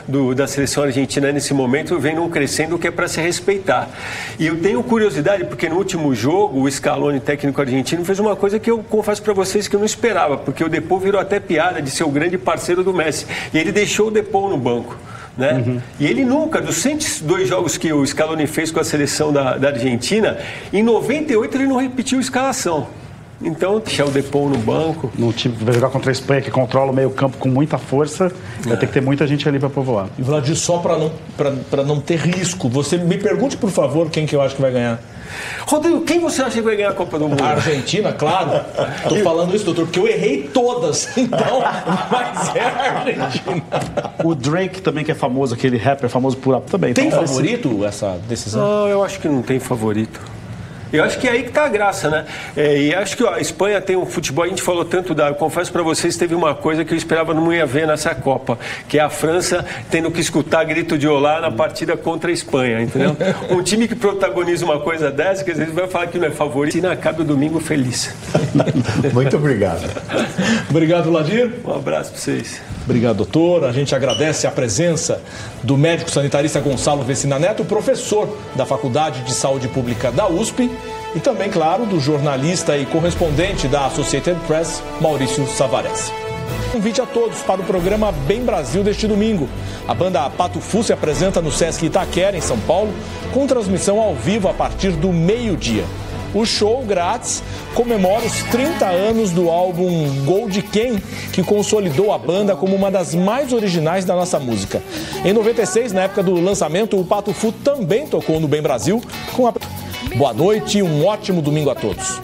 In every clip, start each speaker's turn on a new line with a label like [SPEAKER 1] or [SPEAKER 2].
[SPEAKER 1] da seleção argentina nesse momento vem num crescendo que é para se respeitar. E eu tenho curiosidade, porque no último jogo, o Scaloni, técnico argentino, fez uma coisa que eu confesso para vocês que eu não esperava, porque o Depou virou até piada de ser o grande parceiro do Messi. E ele deixou o Depou no banco. Né? E ele nunca, dos 102 jogos que o Scaloni fez com a seleção da Argentina, em 98 ele não repetiu a escalação. Então, deixar o Depou no banco.
[SPEAKER 2] No time que vai jogar contra a Espanha, que controla o meio campo com muita força, vai ter que ter muita gente ali para povoar.
[SPEAKER 3] E Vladir, só para não ter risco, você me pergunte, por favor, quem que eu acho que vai ganhar.
[SPEAKER 1] Rodrigo, quem você acha que vai ganhar a Copa do Mundo?
[SPEAKER 3] A Argentina, claro. Estou falando isso, doutor, porque eu errei todas. Então, mas é a Argentina.
[SPEAKER 2] O Drake também, que é famoso, aquele rapper famoso por também.
[SPEAKER 3] Tem favorito essa decisão?
[SPEAKER 1] Não, eu acho que não tem favorito. Eu acho que é aí que está a graça, né? E acho que a Espanha tem um futebol, a gente falou tanto eu confesso para vocês, teve uma coisa que eu esperava não ia ver nessa Copa, que é a França tendo que escutar grito de olá na partida contra a Espanha, entendeu? Um time que protagoniza uma coisa dessa, que às vezes vai falar que não é favorito, e acaba o domingo feliz.
[SPEAKER 4] Muito obrigado.
[SPEAKER 3] Obrigado, Vladir.
[SPEAKER 1] Um abraço para vocês.
[SPEAKER 3] Obrigado, doutor. A gente agradece a presença do médico sanitarista Gonçalo Vecina Neto, professor da Faculdade de Saúde Pública da USP, e também, claro, do jornalista e correspondente da Associated Press, Maurício Savarese. Convite a todos para o programa Bem Brasil deste domingo. A banda Pato Fu se apresenta no Sesc Itaquera, em São Paulo, com transmissão ao vivo a partir do meio-dia. O show grátis comemora os 30 anos do álbum Gold Ken, que consolidou a banda como uma das mais originais da nossa música. Em 96, na época do lançamento, o Pato Fu também tocou no Bem Brasil com a... Boa noite e um ótimo domingo a todos.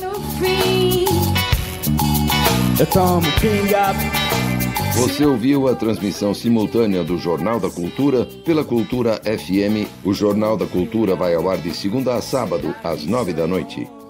[SPEAKER 5] Você ouviu a transmissão simultânea do Jornal da Cultura pela Cultura FM. O Jornal da Cultura vai ao ar de segunda a sábado, às 9 da noite.